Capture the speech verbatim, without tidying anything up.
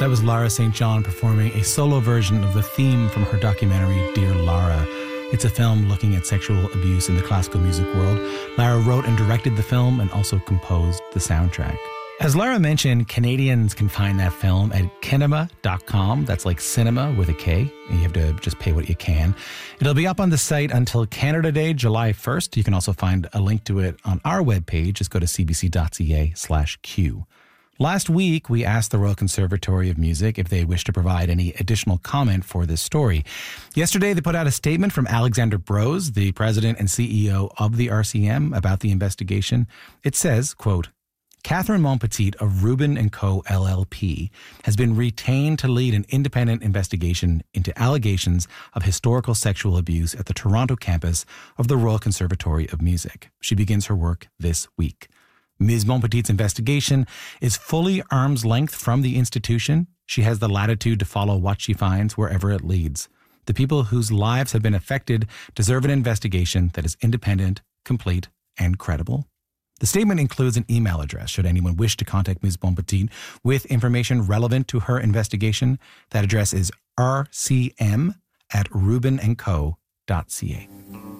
That was Lara Saint John performing a solo version of the theme from her documentary, Dear Lara. It's a film looking at sexual abuse in the classical music world. Lara wrote and directed the film and also composed the soundtrack. As Lara mentioned, Canadians can find that film at kinema dot com. That's like cinema with a K. You have to just pay what you can. It'll be up on the site until Canada Day, July first. You can also find a link to it on our webpage. Just go to cbc.ca slash Q. Last week, we asked the Royal Conservatory of Music if they wish to provide any additional comment for this story. Yesterday, they put out a statement from Alexander Brose, the president and C E O of the R C M, about the investigation. It says, quote, Catherine Montpetit of Rubin and Co. L L P has been retained to lead an independent investigation into allegations of historical sexual abuse at the Toronto campus of the Royal Conservatory of Music. She begins her work this week. Miz Montpetit's investigation is fully arm's length from the institution. She has the latitude to follow what she finds wherever it leads. The people whose lives have been affected deserve an investigation that is independent, complete, and credible. The statement includes an email address should anyone wish to contact Miz Montpetit with information relevant to her investigation. That address is r c m at rubin and co dot c a.